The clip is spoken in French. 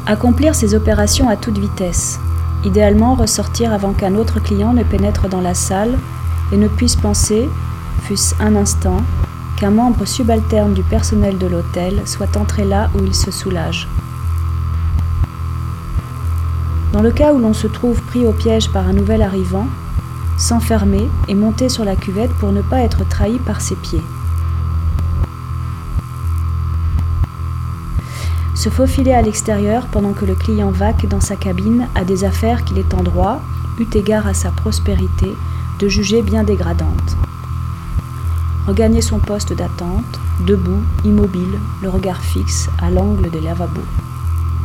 Accomplir ces opérations à toute vitesse. Idéalement, ressortir avant qu'un autre client ne pénètre dans la salle et ne puisse penser, fût-ce un instant, qu'un membre subalterne du personnel de l'hôtel soit entré là où il se soulage. Dans le cas où l'on se trouve pris au piège par un nouvel arrivant, s'enfermer et monter sur la cuvette pour ne pas être trahi par ses pieds. Se faufiler à l'extérieur pendant que le client vaque dans sa cabine a des affaires qu'il est en droit, eu égard à sa prospérité, de juger bien dégradantes. Regagner son poste d'attente, debout, immobile, le regard fixe, à l'angle des lavabos.